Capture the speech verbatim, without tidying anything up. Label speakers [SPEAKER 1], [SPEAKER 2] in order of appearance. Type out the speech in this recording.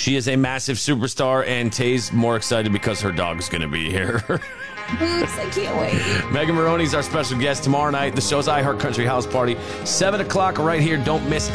[SPEAKER 1] She is a massive superstar, and Tay's more excited because her dog's going to be here.
[SPEAKER 2] Boots, I can't wait.
[SPEAKER 1] Megan Maroney's our special guest tomorrow night. The show's iHeart Country House Party, seven o'clock right here. Don't miss